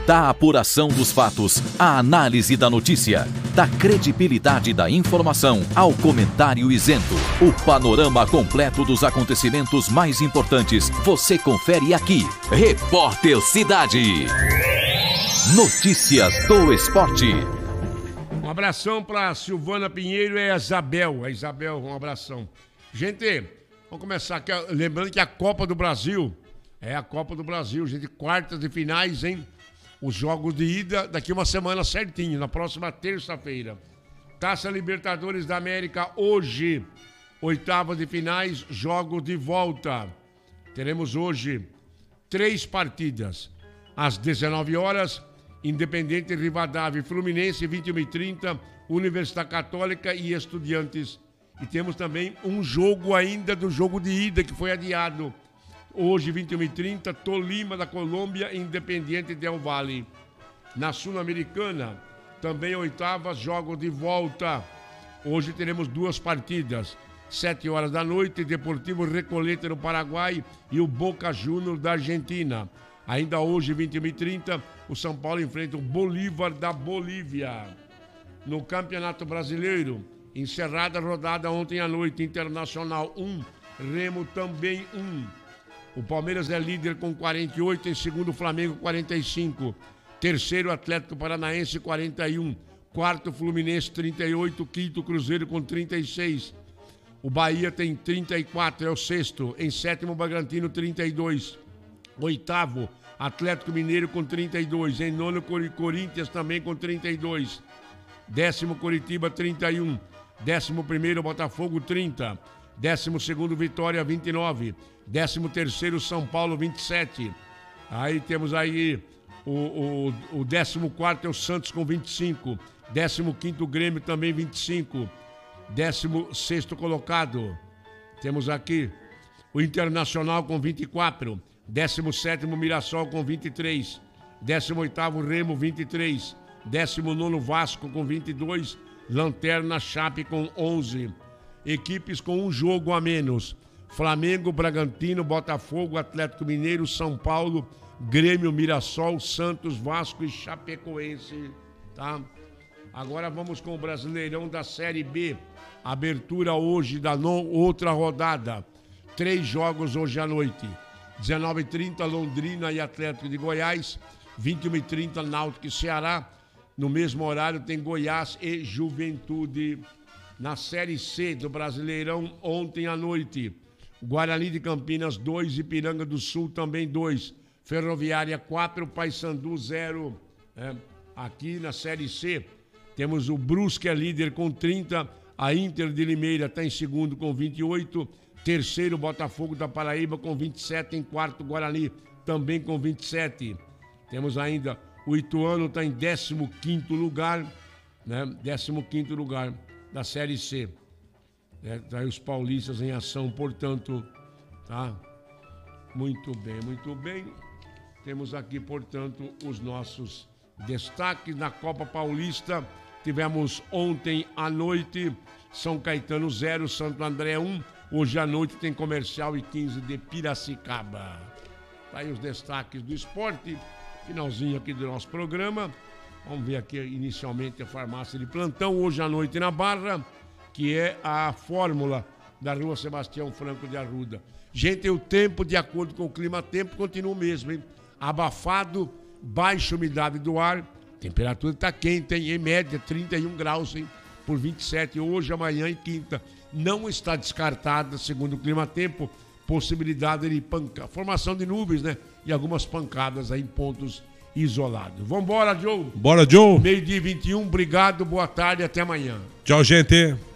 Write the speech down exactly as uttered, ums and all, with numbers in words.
Da apuração dos fatos à análise da notícia, da credibilidade da informação ao comentário isento. O panorama completo dos acontecimentos mais importantes você confere aqui. Repórter Cidade. Notícias do esporte. Um abração para Silvana Pinheiro e a Isabel. A Isabel, um abração. Gente, vamos começar aqui. Lembrando que a Copa do Brasil é a Copa do Brasil, gente. Quartas de finais, hein? Os jogos de ida daqui uma semana certinho, na próxima terça-feira. Taça Libertadores da América hoje. Oitavas de finais, jogos de volta. Teremos hoje três partidas. Às dezenove horas, Independente Rivadavia e Fluminense, vinte e uma e trinta, Universidade Católica e Estudiantes. E temos também um jogo ainda do jogo de ida que foi adiado. Hoje, vinte e uma e trinta, Tolima da Colômbia e Independiente Del Valle. Na Sul-Americana, também oitavas, jogos de volta. Hoje teremos duas partidas. Sete horas da noite, Deportivo Recoleta no Paraguai e o Boca Juniors da Argentina. Ainda hoje, vinte e uma e trinta, o São Paulo enfrenta o Bolívar da Bolívia. No Campeonato Brasileiro, encerrada a rodada ontem à noite, Internacional um, Remo também um. O Palmeiras é líder com quarenta e oito, em segundo o Flamengo quarenta e cinco. Terceiro, Atlético Paranaense quarenta e um. Quarto, Fluminense trinta e oito. Quinto, Cruzeiro com trinta e seis. O Bahia tem trinta e quatro, é o sexto. Em sétimo, Bragantino trinta e dois. Oitavo, Atlético Mineiro com trinta e dois. Em nono, Corinthians também com trinta e dois. Décimo, Coritiba trinta e um. Décimo primeiro, Botafogo trinta. Décimo segundo, Vitória vinte e nove. Décimo terceiro, São Paulo vinte e sete. Aí temos aí o, o, o décimo quarto é o Santos com vinte e cinco. Décimo quinto, Grêmio também vinte e cinco. Décimo sexto colocado, temos aqui o Internacional com vinte e quatro. Décimo sétimo, Mirassol com vinte e três. Décimo oitavo, Remo vinte e três. Décimo nono, Vasco com vinte e dois. Lanterna, Chape com onze. Equipes com um jogo a menos: Flamengo, Bragantino, Botafogo, Atlético Mineiro, São Paulo, Grêmio, Mirassol, Santos, Vasco e Chapecoense, tá? Agora vamos com o Brasileirão da Série B. Abertura hoje da no... outra rodada. Três jogos hoje à noite. dezenove e trinta, Londrina e Atlético de Goiás. vinte e uma e trinta, Náutico e Ceará. No mesmo horário tem Goiás e Juventude. Na Série C do Brasileirão, ontem à noite, Guarani de Campinas dois, Ipiranga do Sul também dois, Ferroviária quatro, Paysandu zero. É, aqui na Série C temos o Brusque, é líder com trinta, a Inter de Limeira está em segundo com vinte e oito, terceiro Botafogo da Paraíba com vinte e sete, em quarto Guarani também com vinte e sete. Temos ainda o Ituano, está em décimo quinto lugar, né? décimo quinto lugar da Série C. É, tá aí os paulistas em ação, portanto, tá? Muito bem, muito bem. Temos aqui, portanto, os nossos destaques na Copa Paulista. Tivemos ontem à noite São Caetano zero, Santo André um. Hoje à noite tem Comercial e quinze de Piracicaba. Tá aí os destaques do esporte. Finalzinho aqui do nosso programa. Vamos ver aqui inicialmente a farmácia de plantão, hoje à noite na Barra, que é a fórmula da Rua Sebastião Franco de Arruda. Gente, o tempo, de acordo com o clima-tempo, continua o mesmo, hein? Abafado, baixa umidade do ar, temperatura está quente, hein? Em média, trinta e um graus, hein? Por vinte e sete, hoje, amanhã e quinta. Não está descartada, segundo o clima-tempo, possibilidade de panca... formação de nuvens, né? E algumas pancadas aí em pontos isolado. Vambora, Joe. Bora, Joe. Meio-dia e vinte e um, obrigado, boa tarde, até amanhã. Tchau, gente.